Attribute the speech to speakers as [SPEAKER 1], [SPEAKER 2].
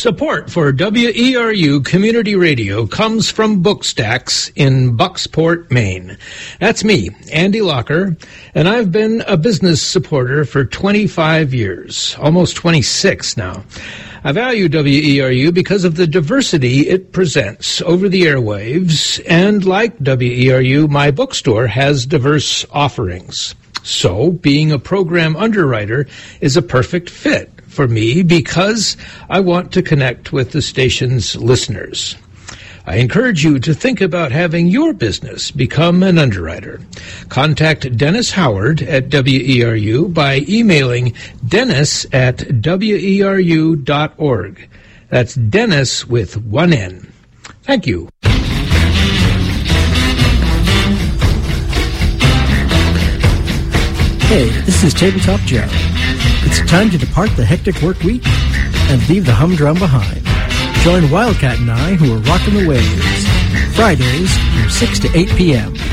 [SPEAKER 1] Support for WERU Community Radio comes from Bookstacks in Bucksport, Maine. That's me, Andy Locker, and I've been a business supporter for 25 years, almost 26 now. I value WERU because of the diversity it presents over the airwaves, and like WERU, my bookstore has diverse offerings. So, being a program underwriter is a perfect fit for me because I want to connect with the station's listeners. I encourage you to think about having your business become an underwriter. Contact Dennis Howard at WERU by emailing dennis@weru.org. That's Dennis with one N. Thank you.
[SPEAKER 2] Hey, this is Tabletop Joe. It's time to depart the hectic work week and leave the humdrum behind. Join Wildcat and I, who are rocking the waves, Fridays from 6 to 8 p.m.